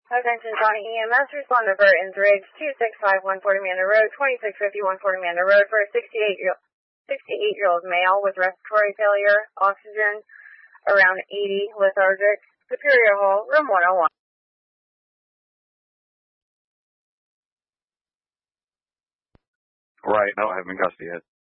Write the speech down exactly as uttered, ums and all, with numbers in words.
Attention County E M S, respond to Burton's Ridge, two six five one Fort Amanda Road, twenty-six fifty-one Fort Amanda Road for a sixty-eight-year-old male with respiratory failure, oxygen around eighty, lethargic, Superior Hall, room one oh one. Right, no, I haven't got it yet.